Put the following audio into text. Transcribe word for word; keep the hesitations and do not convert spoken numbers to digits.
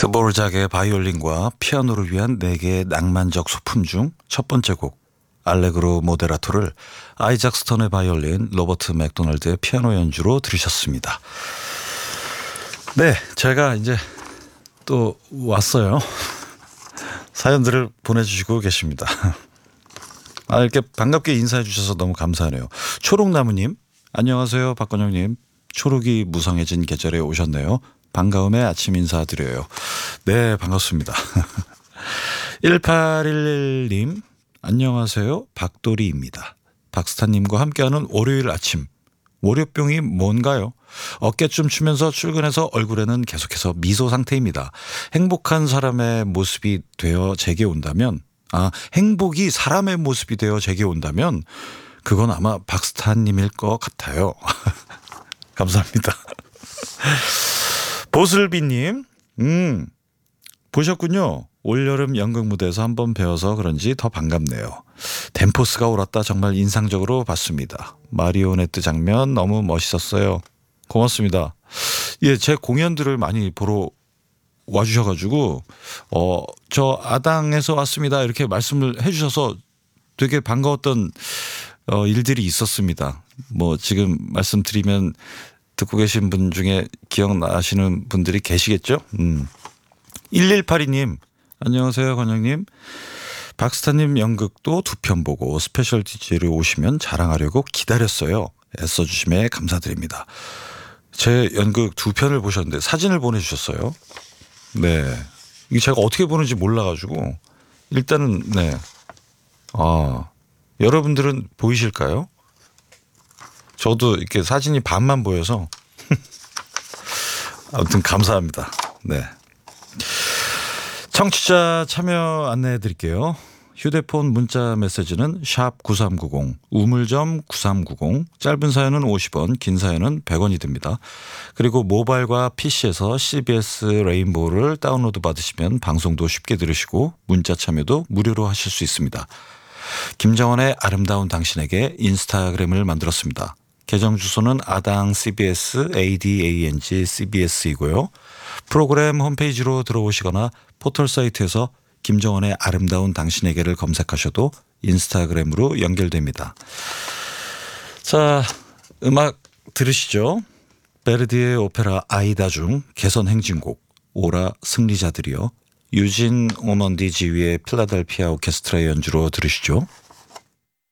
드보르작의 바이올린과 피아노를 위한 네 개의 낭만적 소품 중 첫 번째 곡 알레그로 모데라토를 아이작 스턴의 바이올린, 로버트 맥도날드의 피아노 연주로 들으셨습니다. 네, 제가 이제 또 왔어요. 사연들을 보내주시고 계십니다. 아, 이렇게 반갑게 인사해 주셔서 너무 감사하네요. 초록나무님, 안녕하세요. 박건영님. 초록이 무성해진 계절에 오셨네요. 반가움에 아침 인사드려요. 네, 반갑습니다. 일팔일일 님, 안녕하세요. 박도리입니다. 박스타님과 함께하는 월요일 아침. 월요병이 뭔가요? 어깨춤 추면서 출근해서 얼굴에는 계속해서 미소 상태입니다. 행복한 사람의 모습이 되어 제게 온다면, 아, 행복이 사람의 모습이 되어 제게 온다면 그건 아마 박스타님일 것 같아요. 감사합니다. 보슬비님, 음, 보셨군요. 올여름 연극 무대에서 한번 배워서 그런지 더 반갑네요. 덴포스가 옳았다. 정말 인상적으로 봤습니다. 마리오네트 장면 너무 멋있었어요. 고맙습니다. 예, 제 공연들을 많이 보러 와주셔가지고 어, 저 아당에서 왔습니다. 이렇게 말씀을 해주셔서 되게 반가웠던 어, 일들이 있었습니다. 뭐 지금 말씀드리면 듣고 계신 분 중에 기억나시는 분들이 계시겠죠? 음. 일일팔이 님, 안녕하세요, 건영님. 박스타님 연극도 두 편 보고 스페셜 디제이로 오시면 자랑하려고 기다렸어요. 애써주심에 감사드립니다. 제 연극 두 편을 보셨는데 사진을 보내주셨어요. 네, 이게 제가 어떻게 보는지 몰라가지고 일단은 네, 아, 여러분들은 보이실까요? 저도 이렇게 사진이 반만 보여서 아무튼 감사합니다. 네. 청취자 참여 안내해 드릴게요. 휴대폰 문자 메시지는 샵 구삼구공, 우물점 구삼구공, 짧은 사연은 오십 원, 긴 사연은 백 원이 듭니다. 그리고 모바일과 피시에서 씨비에스 레인보우를 다운로드 받으시면 방송도 쉽게 들으시고 문자 참여도 무료로 하실 수 있습니다. 김정원의 아름다운 당신에게 인스타그램을 만들었습니다. 계정 주소는 아당 씨비에스 에이디ang 씨비에스이고요. 프로그램 홈페이지로 들어오시거나 포털 사이트에서 김정원의 아름다운 당신에게를 검색하셔도 인스타그램으로 연결됩니다. 자, 음악 들으시죠. 베르디의 오페라 아이다 중 개선 행진곡 오라 승리자들이요. 유진 오먼디 지휘의 필라델피아 오케스트라의 연주로 들으시죠.